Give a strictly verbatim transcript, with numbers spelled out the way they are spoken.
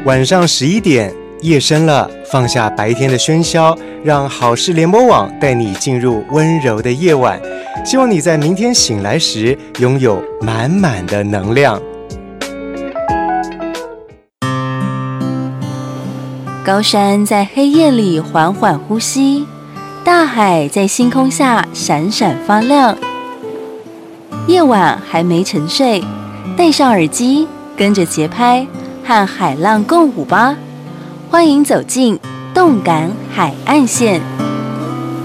晚上十一点，夜深了，放下白天的喧嚣，让好事联播网带你进入温柔的夜晚。希望你在明天醒来时拥有满满的能量。 高山在黑夜里缓缓呼吸，大海在星空下闪闪发亮。夜晚还没沉睡，戴上耳机，跟着节拍和海浪共舞吧。欢迎走进动感海岸线。